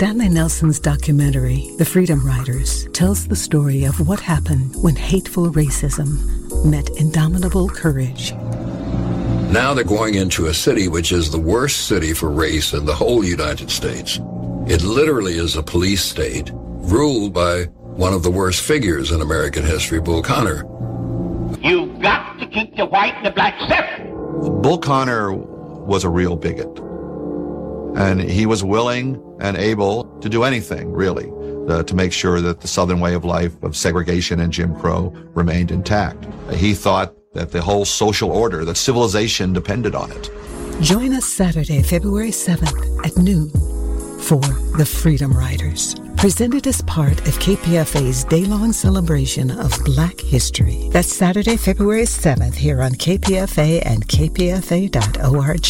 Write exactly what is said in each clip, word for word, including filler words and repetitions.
Stanley Nelson's documentary, The Freedom Riders, tells the story of what happened when hateful racism met indomitable courage. Now they're going into a city which is the worst city for race in the whole United States. It literally is a police state ruled by one of the worst figures in American history, Bull Connor. You've got to keep the white and the black separate. Bull Connor was a real bigot. And he was willing and able to do anything, really, uh, to make sure that the Southern way of life of segregation and Jim Crow remained intact. He thought that the whole social order, that civilization depended on it. Join us Saturday, February seventh at noon for The Freedom Riders, presented as part of K P F A's day-long celebration of Black history. That's Saturday, February seventh here on K P F A and k p f a dot org.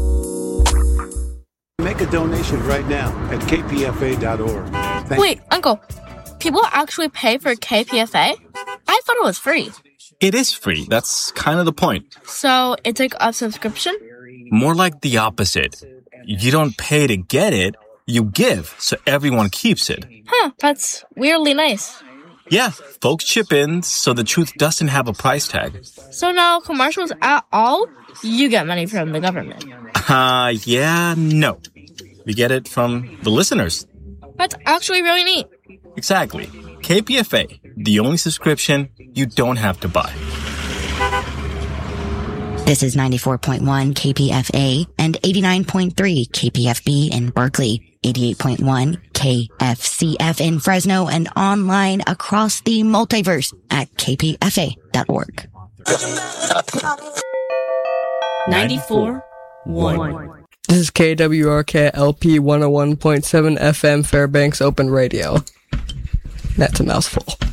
Make a donation right now at k p f a dot org. Thank Wait, Uncle, people actually pay for K P F A? I thought it was free. It is free. That's kind of the point. So it's like a subscription? More like the opposite. You don't pay to get it, you give, so everyone keeps it. Huh, that's weirdly nice. Yeah, folks chip in so the truth doesn't have a price tag. So no commercials at all? You get money from the government. Uh, yeah, no. We get it from the listeners. That's actually really neat. Exactly. K P F A, the only subscription you don't have to buy. This is ninety-four point one K P F A and eighty-nine point three K P F B in Berkeley, eighty-eight point one K F C F in Fresno, and online across the multiverse at k p f a dot org. ninety-four point one This is K W R K L P one oh one point seven F M Fairbanks Open Radio. That's a mouthful.